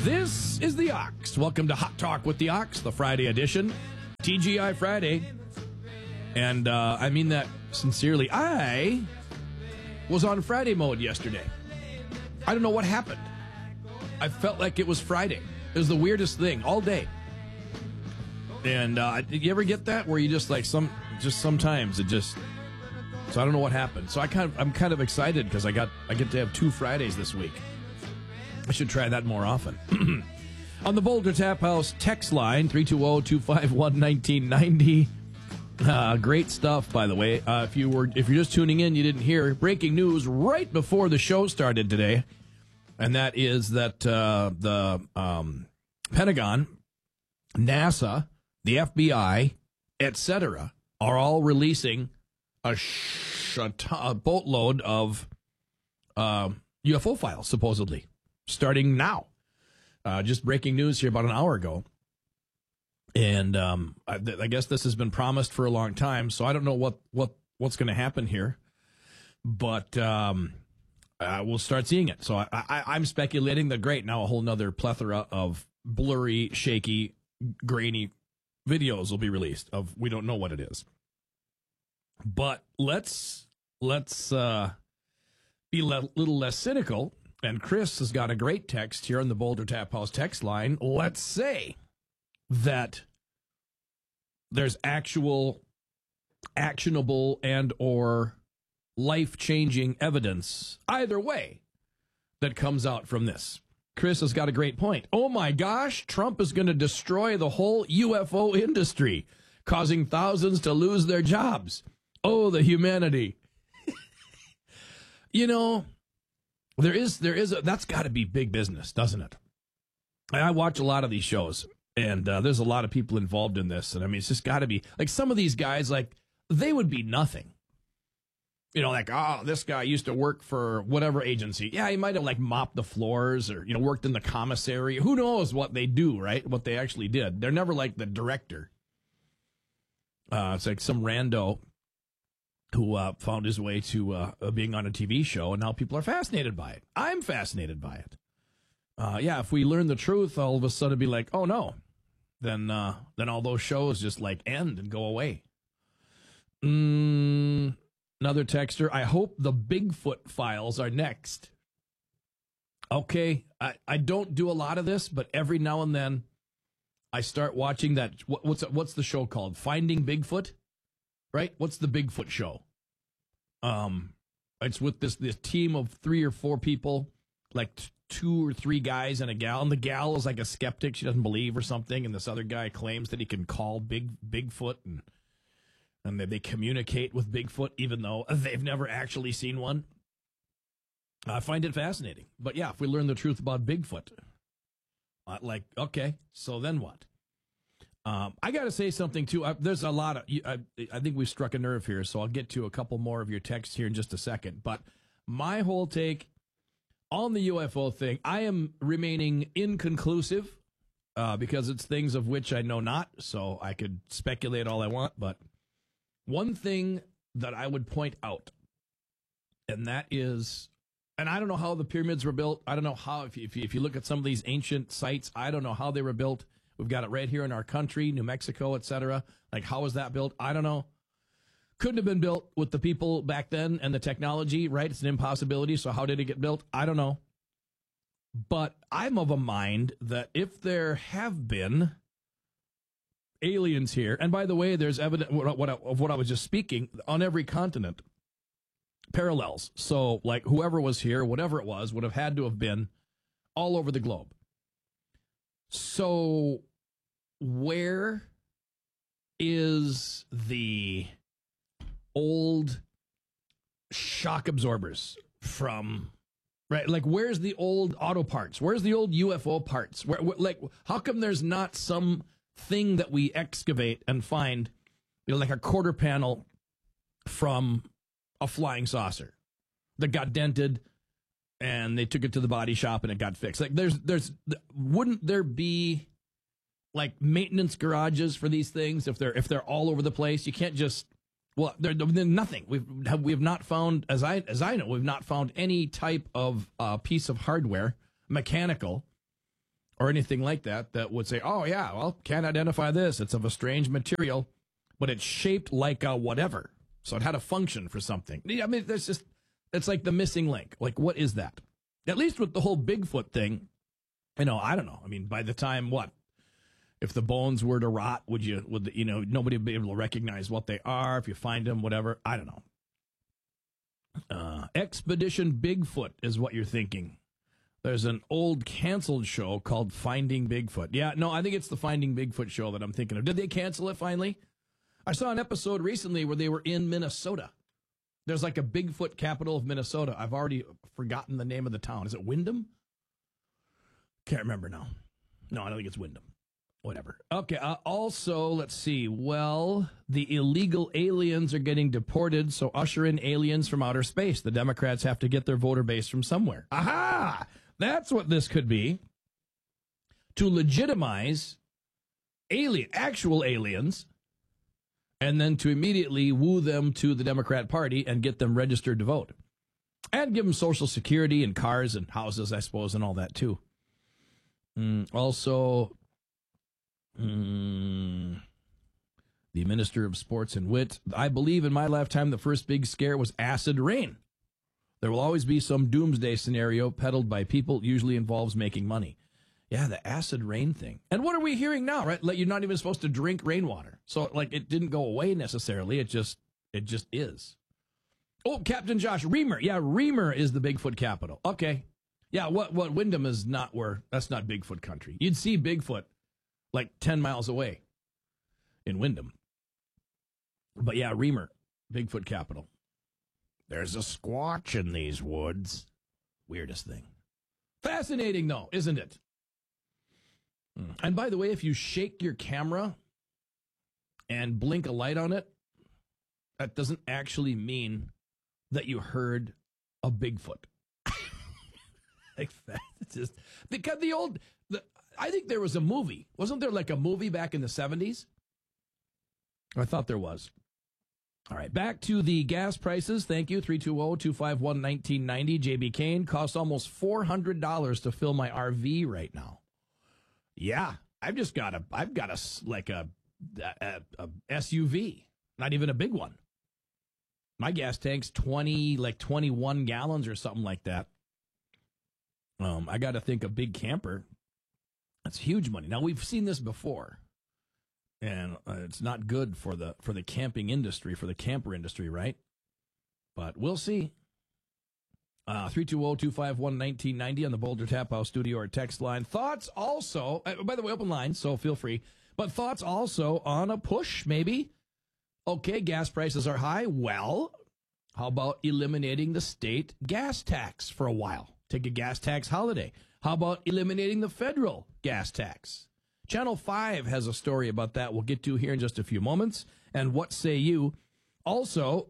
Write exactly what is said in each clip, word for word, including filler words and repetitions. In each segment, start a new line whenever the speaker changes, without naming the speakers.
This is the Ox. Welcome to Hot Talk with the Ox, the Friday edition. T G I Friday. And uh, I mean that sincerely. I was on Friday mode yesterday. I don't know what happened. I felt like it was Friday. It was the weirdest thing all day. And uh, did you ever get that where you just like some, just sometimes it just, so I don't know what happened. So I kind of, I'm kind of excited because I got, I get to have two Fridays this week. I should try that more often. On the Boulder Tap House text line, three two zero, two five one, one nine nine zero. Uh, great stuff, by the way. Uh, if you were, if you're just tuning in, you didn't hear breaking news right before the show started today, and that is that uh, the um, Pentagon, NASA, the F B I, et cetera, are all releasing a, sh- a, t- a boatload of uh, U F O files, supposedly, starting now. Uh, just breaking news here about an hour ago. And um, I, th- I guess this has been promised for a long time, so I don't know what, what, what's going to happen here. But um, uh, we'll start seeing it. So I, I, I'm speculating that, great, now a whole nother plethora of blurry, shaky, grainy videos will be released of we don't know what it is. But let's let's uh, be a le- little less cynical. And Chris has got a great text here on the Boulder Tap House text line. Let's say that there's actual actionable and or life-changing evidence either way that comes out from this. Chris has got a great point. Oh my gosh, Trump is going to destroy the whole U F O industry, causing thousands to lose their jobs. Oh, the humanity. You know, there is, there is, a, that's got to be big business, doesn't it? I watch a lot of these shows, and uh, there's a lot of people involved in this. And I mean, it's just got to be, like some of these guys, like, they would be nothing. You know, like, oh, this guy used to work for whatever agency. Yeah, he might have, like, mopped the floors or, you know, worked in the commissary. Who knows what they do, right? What they actually did. They're never like the director. Uh, it's like some rando who uh, found his way to uh, being on a T V show, and now people are fascinated by it. I'm fascinated by it. Uh, yeah, if we learn the truth, all of a sudden be like, oh, no. Then, uh, then all those shows just, like, end and go away. Mm... Another texter, I hope the Bigfoot files are next. Okay, I, I don't do a lot of this, but every now and then I start watching that. What, what's what's the show called? Finding Bigfoot, right? What's the Bigfoot show? Um, it's with this this team of three or four people, like t- two or three guys and a gal. And the gal is like a skeptic; she doesn't believe or something. And this other guy claims that he can call big Bigfoot and. And they, they communicate with Bigfoot, even though they've never actually seen one. I find it fascinating. But yeah, if we learn the truth about Bigfoot, uh, like, okay, so then what? Um, I got to say something, too. I, there's a lot of, I, I think we've struck a nerve here, so I'll get to a couple more of your texts here in just a second. But my whole take on the U F O thing, I am remaining inconclusive uh, because it's things of which I know not, so I could speculate all I want, but one thing that I would point out, and that is, and I don't know how the pyramids were built. I don't know how, if you, if you, if you look at some of these ancient sites, I don't know how they were built. We've got it right here in our country, New Mexico, et cetera. Like, how was that built? I don't know. Couldn't have been built with the people back then and the technology, right? It's an impossibility. So how did it get built? I don't know. But I'm of a mind that if there have been aliens here, and by the way, there's evidence what, what, of what I was just speaking on every continent, parallels. So, like, whoever was here, whatever it was, would have had to have been all over the globe. So, where is the old shock absorbers from? Right, like, where's the old auto parts? Where's the old U F O parts? Where, where like, how come there's not some thing that we excavate and find, you know, like a quarter panel from a flying saucer that got dented and they took it to the body shop and it got fixed? Like, there's, there's, wouldn't there be like maintenance garages for these things if they're, if they're all over the place? You can't just, well, they're, they're nothing. We've, have, we have not found, as I, as I know, we've not found any type of uh, piece of hardware, mechanical, or anything like that that would say, oh, yeah, well, can't identify this. It's of a strange material, but it's shaped like a whatever. So it had a function for something. I mean, there's just, it's like the missing link. Like, what is that? At least with the whole Bigfoot thing, you know, I don't know. I mean, by the time, what? If the bones were to rot, would you, would the, you know, nobody would be able to recognize what they are if you find them, whatever. I don't know. Uh, Expedition Bigfoot is what you're thinking. There's an old canceled show called Finding Bigfoot. Yeah, no, I think it's the Finding Bigfoot show that I'm thinking of. Did they cancel it finally? I saw an episode recently where they were in Minnesota. There's like a Bigfoot capital of Minnesota. I've already forgotten the name of the town. Is it Windham? Can't remember now. No, I don't think it's Windham. Whatever. Okay, uh, also, let's see. Well, the illegal aliens are getting deported, so usher in aliens from outer space. The Democrats have to get their voter base from somewhere. Aha! That's what this could be. To legitimize alien, actual aliens, and then to immediately woo them to the Democrat Party and get them registered to vote. And give them Social Security and cars and houses, I suppose, and all that, too. Mm, also, mm, the Minister of Sports and Wit. I believe in my lifetime the first big scare was acid rain. There will always be some doomsday scenario peddled by people, usually involves making money. Yeah, the acid rain thing. And what are we hearing now, right? Like, you're not even supposed to drink rainwater. So, like, it didn't go away necessarily. It just, it just is. Oh, Captain Josh, Reamer. Yeah, Reamer is the Bigfoot capital. Okay. Yeah, what, what Windham is not where, that's not Bigfoot country. You'd see Bigfoot like ten miles away in Windham. But yeah, Reamer, Bigfoot capital. There's a squatch in these woods. Weirdest thing. Fascinating, though, isn't it? And by the way, if you shake your camera and blink a light on it, that doesn't actually mean that you heard a Bigfoot. Like that. It's just because the old, the, I think there was a movie. Wasn't there like a movie back in the seventies? I thought there was. All right, back to the gas prices. Thank you. three two zero, two five one, one nine nine zero. J B Kane, costs almost four hundred dollars to fill my R V right now. Yeah, I've just got a, I've got a, like a, a, a S U V, not even a big one. My gas tank's twenty, like twenty-one gallons or something like that. Um, I got to think a big camper. That's huge money. Now, we've seen this before, and uh, it's not good for the for the camping industry, for the camper industry, right? But we'll see. Uh, three two zero, two five one, one nine nine zero on the Boulder Tap House studio or text line. Thoughts also, uh, by the way, open line, so feel free. But thoughts also on a push, maybe? Okay, gas prices are high. Well, how about eliminating the state gas tax for a while? Take a gas tax holiday. How about eliminating the federal gas tax? Channel five has a story about that we'll get to here in just a few moments. And what say you? Also,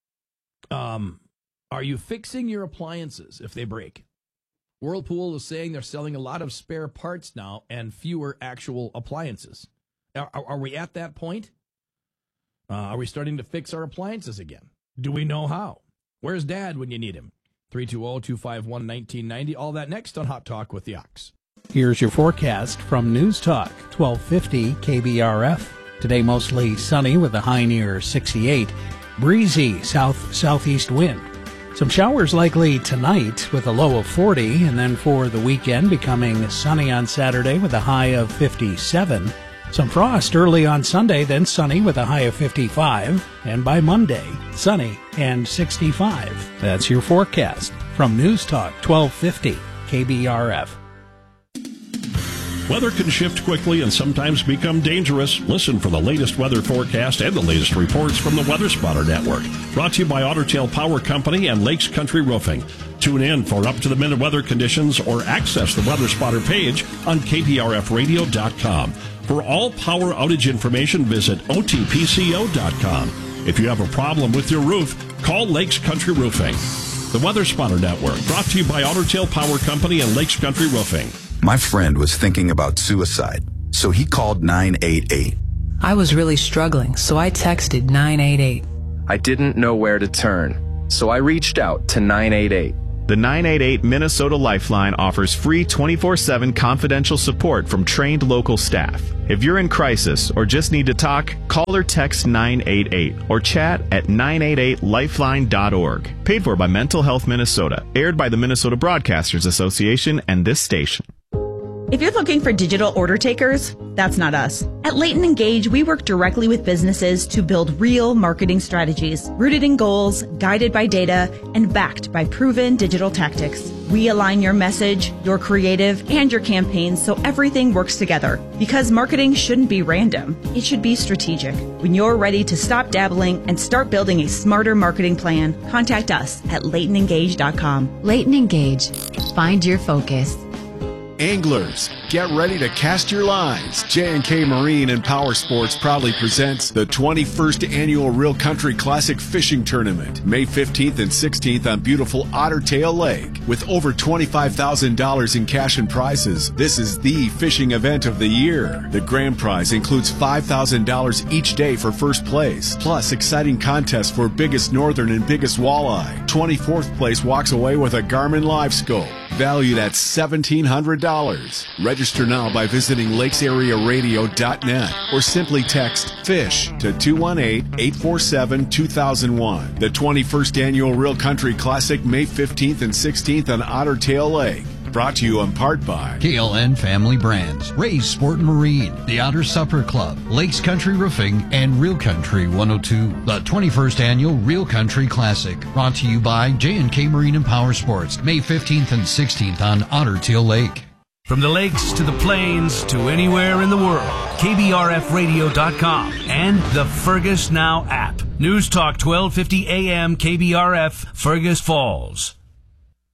um, are you fixing your appliances if they break? Whirlpool is saying they're selling a lot of spare parts now and fewer actual appliances. Are, are, are we at that point? Uh, are we starting to fix our appliances again? Do we know how? Where's Dad when you need him? three two zero, two five one, one nine nine zero. All that next on Hot Talk with the Ox.
Here's your forecast from News Talk, twelve fifty K B R F. Today mostly sunny with a high near sixty-eight. Breezy south-southeast wind. Some showers likely tonight with a low of forty, and then for the weekend becoming sunny on Saturday with a high of fifty-seven. Some frost early on Sunday, then sunny with a high of fifty-five. And by Monday, sunny and sixty-five. That's your forecast from News Talk twelve fifty K B R F.
Weather can shift quickly and sometimes become dangerous. Listen for the latest weather forecast and the latest reports from the Weather Spotter Network. Brought to you by Otter Tail Power Company and Lakes Country Roofing. Tune in for up-to-the-minute weather conditions or access the Weather Spotter page on K P R F radio dot com. For all power outage information, visit O T P C O dot com. If you have a problem with your roof, call Lakes Country Roofing. The Weather Spotter Network, brought to you by Otter Tail Power Company and Lakes Country Roofing.
My friend was thinking about suicide, so he called nine eight eight.
I was really struggling, so I texted nine eight eight.
I didn't know where to turn, so I reached out to nine eight eight. The nine eight eight Minnesota Lifeline offers free twenty-four seven confidential support from trained local staff. If you're in crisis or just need to talk, call or text nine eight eight or chat at nine eight eight lifeline dot org. Paid for by Mental Health Minnesota. Aired by the Minnesota Broadcasters Association and this station.
If you're looking for digital order takers, that's not us. At Leighton Engage, we work directly with businesses to build real marketing strategies, rooted in goals, guided by data, and backed by proven digital tactics. We align your message, your creative, and your campaigns so everything works together. Because marketing shouldn't be random. It should be strategic. When you're ready to stop dabbling and start building a smarter marketing plan, contact us at leighton engage dot com.
Leighton Engage. Find your focus.
Anglers, get ready to cast your lines. J and K Marine and Power Sports proudly presents the twenty-first Annual Real Country Classic Fishing Tournament, May fifteenth and sixteenth on beautiful Otter Tail Lake. With over twenty-five thousand dollars in cash and prizes, this is the fishing event of the year. The grand prize includes five thousand dollars each day for first place, plus exciting contests for biggest northern and biggest walleye. twenty-fourth place walks away with a Garmin Live Scope, valued at seventeen hundred dollars. Register now by visiting lakes area radio dot net or simply text FISH to two one eight, eight four seven, two thousand one. The twenty-first Annual Real Country Classic, May fifteenth and sixteenth on Otter Tail Lake. Brought to you in part by
K L N Family Brands, Ray's Sport and Marine, the Otter Supper Club, Lakes Country Roofing, and Real Country one oh two. The twenty-first Annual Real Country Classic, brought to you by J and K Marine and Power Sports, May fifteenth and sixteenth on Otter Tail Lake.
From the lakes to the plains to anywhere in the world, K B R F radio dot com and the Fergus Now app. News Talk twelve fifty A M K B R F, Fergus Falls.